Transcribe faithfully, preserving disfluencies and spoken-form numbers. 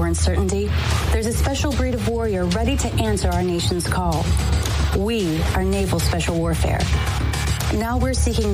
uncertainty, there's a special breed of warrior ready to answer our nation's call. We are Naval Special Warfare. Now we're seeking